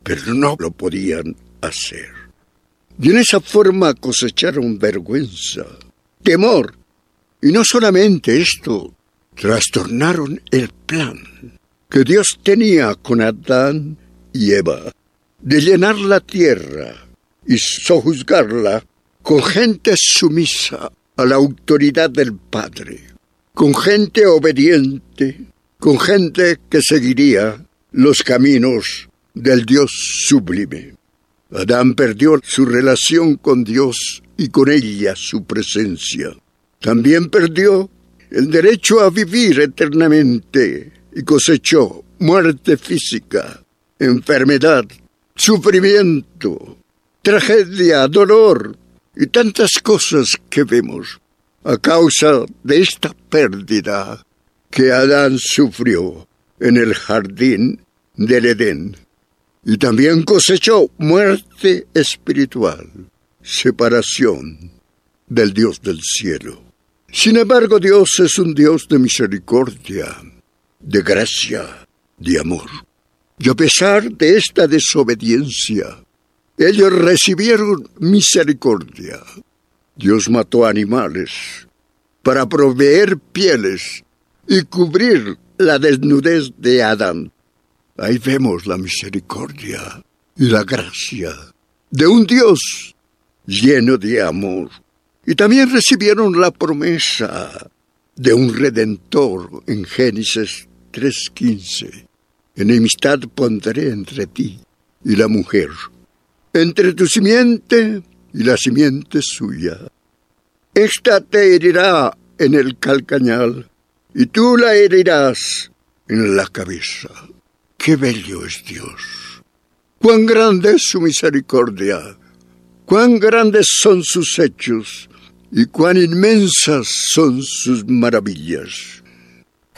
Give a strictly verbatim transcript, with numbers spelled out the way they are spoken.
pero no lo podían hacer. Y en esa forma cosecharon vergüenza, temor, y no solamente esto, trastornaron el plan que Dios tenía con Adán y Eva, de llenar la tierra y sojuzgarla con gente sumisa a la autoridad del Padre, con gente obediente, con gente que seguiría los caminos del Dios sublime. Adán perdió su relación con Dios y con ella su presencia. También perdió el derecho a vivir eternamente y cosechó muerte física, enfermedad, sufrimiento, tragedia, dolor y tantas cosas que vemos a causa de esta pérdida que Adán sufrió en el jardín del Edén. Y también cosechó muerte espiritual, separación del Dios del cielo. Sin embargo, Dios es un Dios de misericordia, de gracia, de amor. Y a pesar de esta desobediencia, ellos recibieron misericordia. Dios mató animales para proveer pieles y cubrir la desnudez de Adán. Ahí vemos la misericordia y la gracia de un Dios lleno de amor. Y también recibieron la promesa de un Redentor en Génesis tres quince. Enemistad pondré entre ti y la mujer, entre tu simiente y la simiente suya. Esta te herirá en el calcañal y tú la herirás en la cabeza. ¡Qué bello es Dios! ¡Cuán grande es su misericordia! ¡Cuán grandes son sus hechos! Y cuán inmensas son sus maravillas.